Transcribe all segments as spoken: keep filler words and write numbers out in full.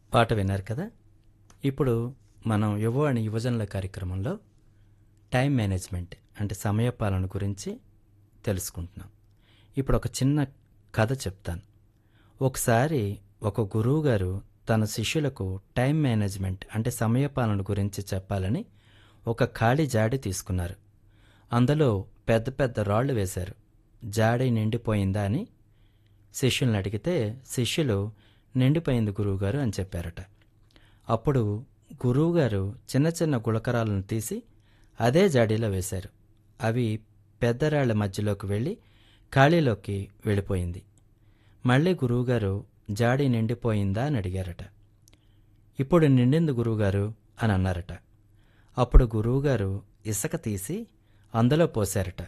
పాట విన్నారు కదా! ఇప్పుడు మనం యువవాణి యువజనుల కార్యక్రమంలో టైం మేనేజ్మెంట్ అంటే సమయపాలన గురించి తెలుసుకుంటున్నాం. ఇప్పుడు ఒక చిన్న కథ చెప్తాను. ఒకసారి ఒక గురువుగారు తన శిష్యులకు టైం మేనేజ్మెంట్ అంటే సమయపాలన గురించి చెప్పాలని ఒక ఖాళీ జాడి తీసుకున్నారు. అందులో పెద్ద పెద్ద రాళ్ళు వేశారు. జాడి నిండిపోయిందా అని శిష్యుల్ని అడిగితే శిష్యులు నిండిపోయింది గురువుగారు అని చెప్పారట. అప్పుడు గురువుగారు చిన్న చిన్న గుళకరాలను తీసి అదే జాడీలో వేశారు. అవి పెద్ద రాళ్ల మధ్యలోకి వెళ్ళి ఖాళీలోకి వెళ్ళిపోయింది. మళ్ళీ గురువుగారు జాడీ నిండిపోయిందా అని అడిగారట. ఇప్పుడు నిండింది గురువుగారు అని అన్నారట. అప్పుడు గురువుగారు ఇసక తీసి అందులో పోశారట.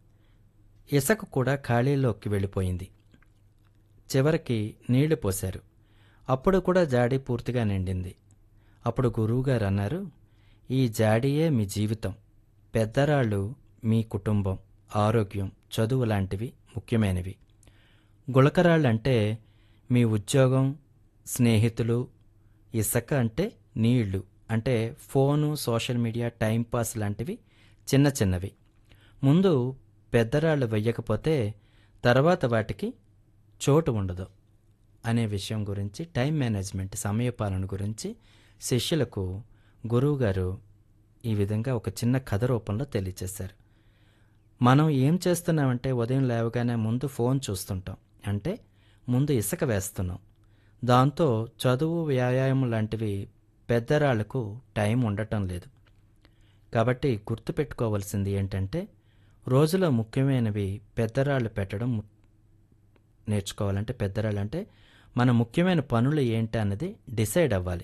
ఇసక కూడా ఖాళీలోకి వెళ్ళిపోయింది. చివరికి నీళ్లు పోశారు. అప్పుడు కూడా జాడీ పూర్తిగా నిండింది. అప్పుడు గురువుగారు అన్నారు, ఈ జాడీయే మీ జీవితం. పెద్దరాళ్ళు మీ కుటుంబం, ఆరోగ్యం, చదువు లాంటివి ముఖ్యమైనవి. గుళకరాళ్ళంటే మీ ఉద్యోగం, స్నేహితులు. ఇసక అంటే నీళ్లు, అంటే ఫోను, సోషల్ మీడియా, టైంపాస్ లాంటివి చిన్న చిన్నవి. ముందు పెద్దరాళ్ళు వెయ్యకపోతే తర్వాత వాటికి చోటు ఉండదు అనే విషయం గురించి, టైం మేనేజ్మెంట్ సమయపాలన గురించి శిష్యులకు గురువుగారు ఈ విధంగా ఒక చిన్న కథ రూపంలో తెలియచేశారు. మనం ఏం చేస్తున్నామంటే ఉదయం లేవగానే ముందు ఫోన్ చూస్తుంటాం, అంటే ముందు ఇసుక వేస్తున్నాం. దాంతో చదువు, వ్యాయామం లాంటివి పెద్దరాళ్లకు టైం ఉండటం లేదు. కాబట్టి గుర్తుపెట్టుకోవాల్సింది ఏంటంటే రోజులో ముఖ్యమైనవి పెద్దరాళ్ళు పెట్టడం నేర్చుకోవాలంటే పెద్దరాళ్ళు అంటే మన ముఖ్యమైన పనులు ఏంటి అన్నది డిసైడ్ అవ్వాలి.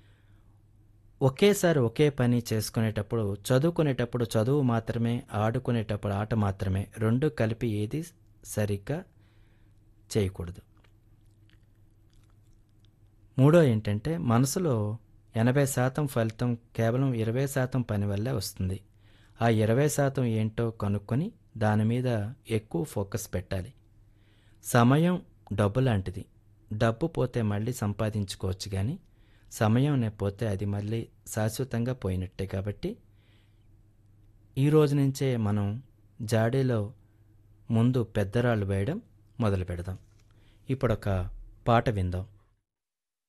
ఒకేసారి ఒకే పని చేసుకునేటప్పుడు, చదువుకునేటప్పుడు చదువు మాత్రమే, ఆడుకునేటప్పుడు ఆట మాత్రమే, రెండు కలిపి ఏది సరిగ్గా చేయకూడదు. మూడో ఏంటంటే మనసులో ఎనభై శాతం ఫలితం కేవలం ఇరవై శాతం పని వల్లే వస్తుంది. ఆ ఇరవై శాతం ఏంటో కనుక్కొని దాని మీద ఎక్కువ ఫోకస్ పెట్టాలి. సమయం డబ్బు లాంటిది. డబ్బు పోతే మళ్ళీ సంపాదించుకోవచ్చు, కానీ సమయం పోతే అది మళ్ళీ శాశ్వతంగా పోయినట్టే. కాబట్టి ఈ రోజు నుంచే మనం జాడీలో ముందు పెద్దరాళ్ళు వేయడం మొదలు పెడదాం. ఇప్పుడు ఒక పాట విందాం.